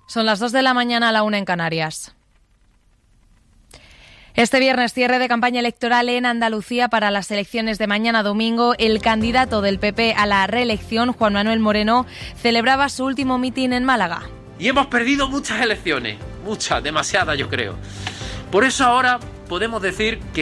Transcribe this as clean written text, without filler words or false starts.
Son las 2 de la mañana, a la 1 en Canarias. Este viernes, cierre de campaña electoral en Andalucía para las elecciones de mañana domingo. El candidato del PP a la reelección, Juan Manuel Moreno, celebraba su último mitin en Málaga. Y hemos perdido muchas elecciones, muchas, demasiadas yo creo. Por eso ahora podemos decir que